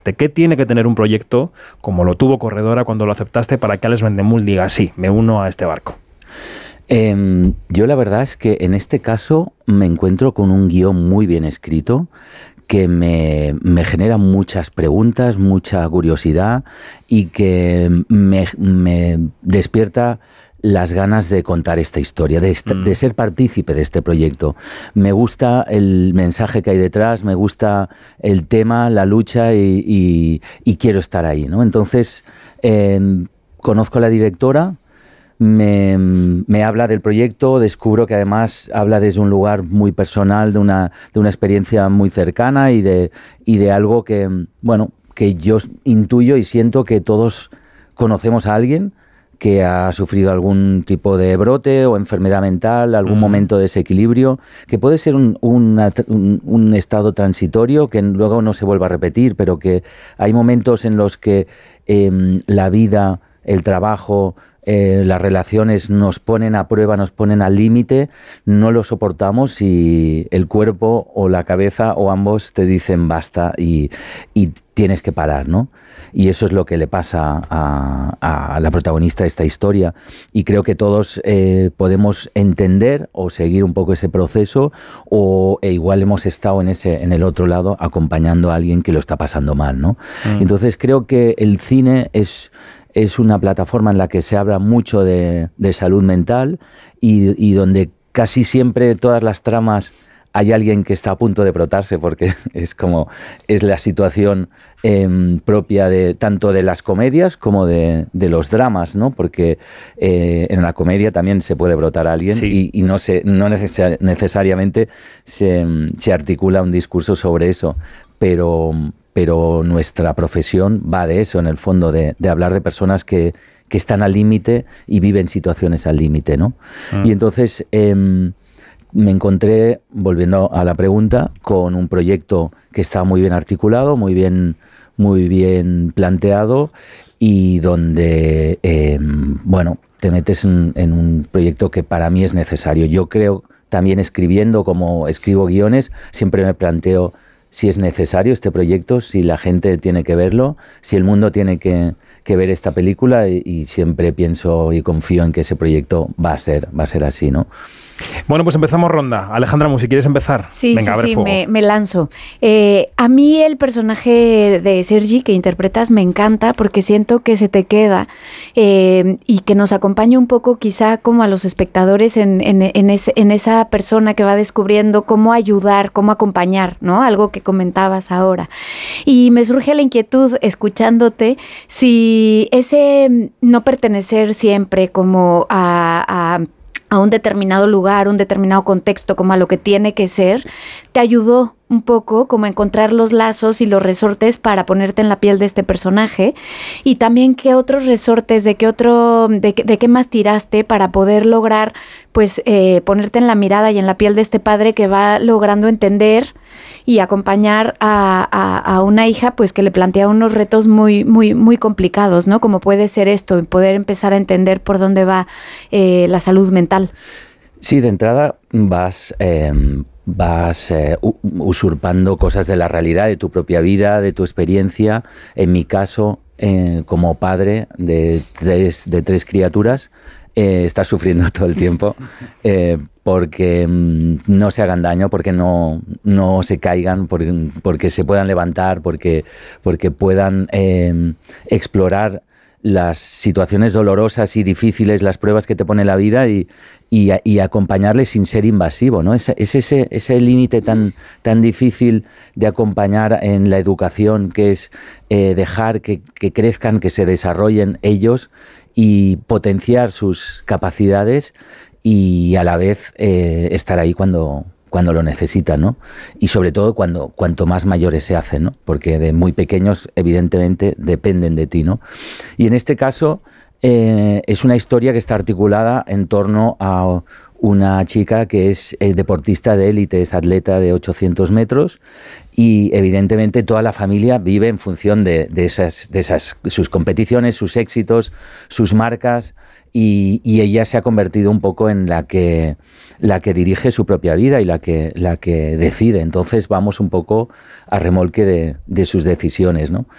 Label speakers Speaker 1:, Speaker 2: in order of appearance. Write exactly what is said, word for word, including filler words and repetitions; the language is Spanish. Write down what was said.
Speaker 1: ¿Qué tiene que tener un proyecto como lo tuvo Corredora cuando lo aceptaste para que Alex Vendemul diga sí, me uno a este barco?
Speaker 2: Eh, yo la verdad es que en este caso me encuentro con un guión muy bien escrito que me, me genera muchas preguntas, mucha curiosidad y que me, me despierta las ganas de contar esta historia, de, est- mm. de ser partícipe de este proyecto. Me gusta el mensaje que hay detrás, me gusta el tema, la lucha y, y, y quiero estar ahí, ¿no? Entonces, eh, conozco a la directora, me, me habla del proyecto, descubro que además habla desde un lugar muy personal, de una, de una experiencia muy cercana y de, y de algo que, bueno, que yo intuyo y siento que todos conocemos a alguien que ha sufrido algún tipo de brote o enfermedad mental, algún mm. momento de desequilibrio, que puede ser un, una, un, un estado transitorio que luego no se vuelva a repetir, pero que hay momentos en los que eh, la vida, el trabajo, eh, las relaciones nos ponen a prueba, nos ponen al límite, no lo soportamos y el cuerpo o la cabeza o ambos te dicen basta y, y tienes que parar, ¿no? Y eso es lo que le pasa a, a la protagonista de esta historia. Y creo que todos eh, podemos entender o seguir un poco ese proceso o e igual hemos estado en, ese, en el otro lado acompañando a alguien que lo está pasando mal, ¿no? Mm. Entonces creo que el cine es, es una plataforma en la que se habla mucho de, de salud mental y, y donde casi siempre todas las tramas hay alguien que está a punto de brotarse porque es como es la situación eh, propia de tanto de las comedias como de, de los dramas, ¿no? Porque eh, en la comedia también se puede brotar a alguien sí. y, y no se no necesar, necesariamente se, se articula un discurso sobre eso, pero pero nuestra profesión va de eso, en el fondo, de, de hablar de personas que, que están al límite y viven situaciones al límite, ¿no? Mm. Y entonces eh, me encontré, volviendo a la pregunta, con un proyecto que está muy bien articulado, muy bien, muy bien planteado y donde, eh, bueno, te metes en, en un proyecto que para mí es necesario. Yo creo, también escribiendo, como escribo guiones, siempre me planteo si es necesario este proyecto, si la gente tiene que verlo, si el mundo tiene que, que ver esta película y, y siempre pienso y confío en que ese proyecto va a ser, va a ser así, ¿no?
Speaker 1: Bueno, pues empezamos ronda. Alejandra Mu, si quieres empezar.
Speaker 3: Sí,
Speaker 1: Venga,
Speaker 3: sí,
Speaker 1: a ver
Speaker 3: sí,
Speaker 1: fuego.
Speaker 3: me, me lanzo. Eh, a mí el personaje de Sergi que interpretas me encanta porque siento que se te queda eh, y que nos acompaña un poco quizá como a los espectadores en, en, en, ese, en esa persona que va descubriendo cómo ayudar, cómo acompañar, ¿no? Algo que comentabas ahora. Y me surge la inquietud escuchándote si ese no pertenecer siempre como a... a a un determinado lugar, un determinado contexto, como a lo que tiene que ser, te ayudó un poco como a encontrar los lazos y los resortes para ponerte en la piel de este personaje, y también qué otros resortes, de qué otro, de, de qué más tiraste para poder lograr, pues, eh, ponerte en la mirada y en la piel de este padre que va logrando entender y acompañar a, a, a una hija, pues, que le plantea unos retos muy, muy, muy complicados, ¿no? Como puede ser esto, poder empezar a entender por dónde va eh, la salud mental.
Speaker 2: Sí, de entrada vas, eh, vas eh, usurpando cosas de la realidad, de tu propia vida, de tu experiencia. En mi caso, eh, como padre de tres, de tres criaturas, eh, estás sufriendo todo el tiempo eh, porque mm, no se hagan daño, porque no, no se caigan, porque, porque se puedan levantar, porque, porque puedan eh, explorar las situaciones dolorosas y difíciles, las pruebas que te pone la vida y, y, y acompañarles sin ser invasivo, ¿no? Es, es ese, ese límite tan, tan difícil de acompañar en la educación, que es eh, dejar que, que crezcan, que se desarrollen ellos y potenciar sus capacidades y a la vez eh, estar ahí cuando... cuando lo necesitan, ¿no? Y sobre todo cuando cuanto más mayores se hacen, ¿no? Porque de muy pequeños, evidentemente, dependen de ti, ¿no? Y en este caso, eh, es una historia que está articulada en torno a una chica que es eh, deportista de élite, es atleta de ochocientos metros y evidentemente toda la familia vive en función de, de, esas, de esas, sus competiciones, sus éxitos, sus marcas y, y ella se ha convertido un poco en la que, la que dirige su propia vida y la que, la que decide. Entonces vamos un poco a remolque de, de sus decisiones, ¿no?